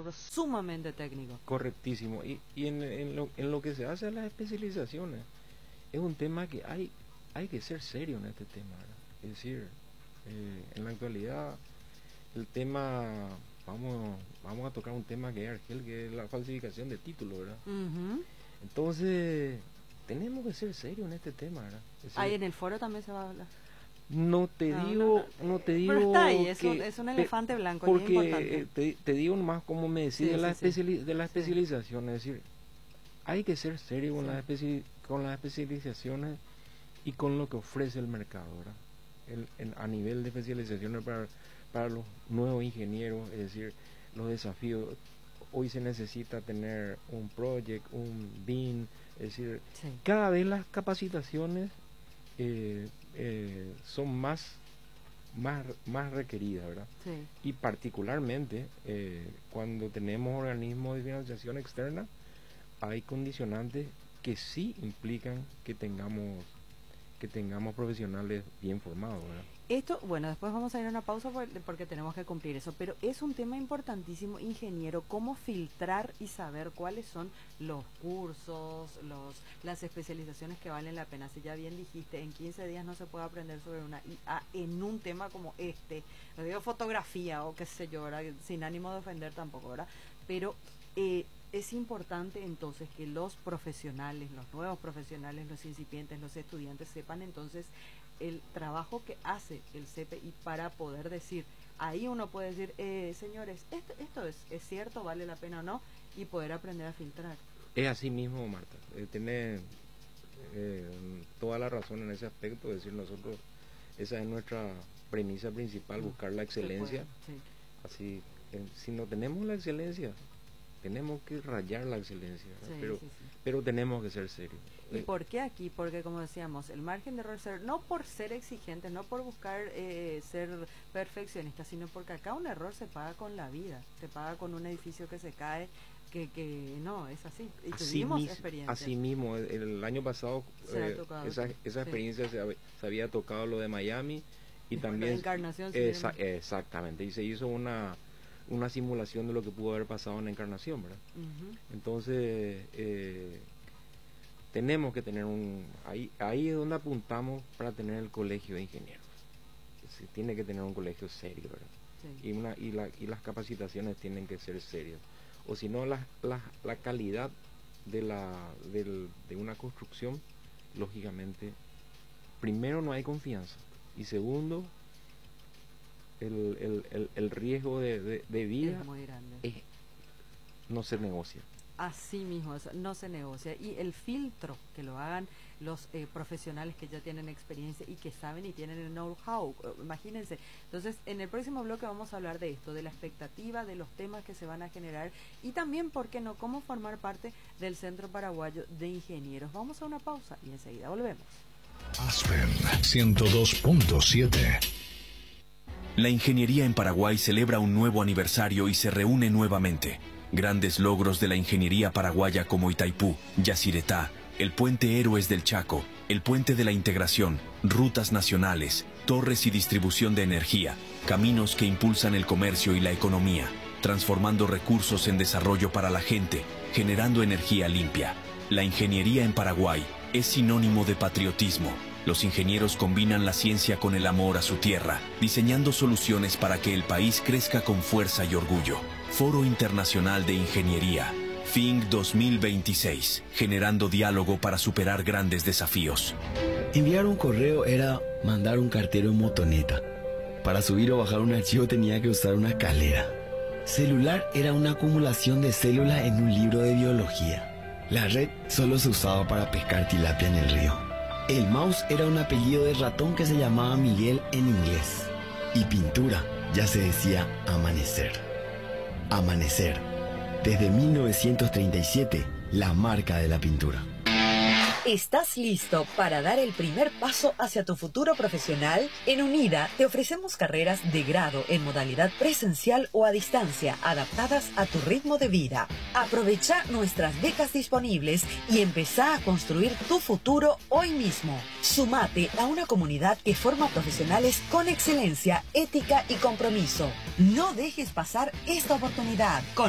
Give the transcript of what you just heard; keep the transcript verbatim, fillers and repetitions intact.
rubro sumamente técnico. Correctísimo. Y, y en, en, lo, en lo que se hace a las especializaciones, es un tema que hay, hay que ser serio en este tema, ¿verdad? Es decir, eh, en la actualidad, el tema, vamos, vamos a tocar un tema que es Argel, que es la falsificación de títulos, ¿verdad? Uh-huh. Entonces, tenemos que ser serios en este tema, ¿verdad? Es decir, ahí en el foro también se va a hablar. No te no, digo, no, no, no te digo. Pero está ahí, es, que, un, es un elefante te, blanco. Porque te, te digo nomás como me decís sí, de, la sí, especiali sí. de la especialización, sí. es decir, hay que ser serio con, sí. las especi con las especializaciones y con lo que ofrece el mercado, ¿verdad? El, el, a nivel de especializaciones para, para los nuevos ingenieros, es decir, los desafíos. Hoy se necesita tener un project, un B I M, es decir, sí. cada vez las capacitaciones eh, eh, son más más más requeridas, ¿verdad? Sí. Y particularmente eh, cuando tenemos organismos de financiación externa, hay condicionantes que sí implican que tengamos que tengamos profesionales bien formados, ¿verdad? Esto, bueno, después vamos a ir a una pausa porque tenemos que cumplir eso, pero es un tema importantísimo, ingeniero, cómo filtrar y saber cuáles son los cursos, los las especializaciones que valen la pena. Si ya bien dijiste, en quince días no se puede aprender sobre una I A en un tema como este, no digo fotografía o qué sé yo, ¿verdad? Sin ánimo de ofender tampoco, ¿verdad? Pero eh, es importante entonces que los profesionales, los nuevos profesionales, los incipientes, los estudiantes sepan entonces el trabajo que hace el C P I para poder decir, ahí uno puede decir, eh, señores, esto, esto es, es cierto, vale la pena o no, y poder aprender a filtrar. Es así mismo, Marta, eh, tiene eh, toda la razón en ese aspecto, es decir, nosotros, esa es nuestra premisa principal, buscar la excelencia. Sí. Así, eh, si no tenemos la excelencia, tenemos que rayar la excelencia, sí, pero sí, sí. pero tenemos que ser serios. ¿Y por qué aquí? Porque como decíamos, el margen de error ser, no por ser exigentes, no por buscar eh, ser perfeccionistas, sino porque acá un error se paga con la vida, se paga con un edificio que se cae, que, que no, es así. Y así tuvimos mis, experiencia. Así mismo, el, el año pasado eh, esa, esa experiencia sí. se, se había tocado lo de Miami y, y también... Encarnación. Esa, exactamente, y se hizo una... una simulación de lo que pudo haber pasado en la Encarnación, ¿verdad? Uh-huh. Entonces eh, tenemos que tener un ahí ahí es donde apuntamos para tener el colegio de ingenieros. Se tiene que tener un colegio serio, ¿verdad? Sí. Y una y la y las capacitaciones tienen que ser serias, o si no la, la la calidad de la del, de una construcción, lógicamente, primero no hay confianza y segundo El, el, el, el riesgo de, de, de vida es muy grande. Es, no se negocia. Así mismo, no se negocia. Y el filtro que lo hagan los eh, profesionales que ya tienen experiencia y que saben y tienen el know-how, imagínense. Entonces, en el próximo bloque vamos a hablar de esto, de la expectativa, de los temas que se van a generar y también, ¿por qué no?, cómo formar parte del Centro Paraguayo de Ingenieros. Vamos a una pausa y enseguida volvemos. Aspen ciento dos punto siete. La ingeniería en Paraguay celebra un nuevo aniversario y se reúne nuevamente. Grandes logros de la ingeniería paraguaya como Itaipú, Yacyretá, el Puente Héroes del Chaco, el Puente de la Integración, rutas nacionales, torres y distribución de energía, caminos que impulsan el comercio y la economía, transformando recursos en desarrollo para la gente, generando energía limpia. La ingeniería en Paraguay es sinónimo de patriotismo. Los ingenieros combinan la ciencia con el amor a su tierra, diseñando soluciones para que el país crezca con fuerza y orgullo. Foro Internacional de Ingeniería, F I N C dos mil veintiséis, generando diálogo para superar grandes desafíos. Enviar un correo era mandar un cartero en motoneta. Para subir o bajar un archivo tenía que usar una escalera. Celular era una acumulación de células en un libro de biología. La red solo se usaba para pescar tilapia en el río. El mouse era un apellido de ratón que se llamaba Miguel en inglés. Y pintura ya se decía amanecer. Amanecer. Desde mil novecientos treinta y siete, la marca de la pintura. ¿Estás listo para dar el primer paso hacia tu futuro profesional? En UNIDA te ofrecemos carreras de grado en modalidad presencial o a distancia, adaptadas a tu ritmo de vida. Aprovecha nuestras becas disponibles y empezá a construir tu futuro hoy mismo. Sumate a una comunidad que forma profesionales con excelencia, ética y compromiso. No dejes pasar esta oportunidad.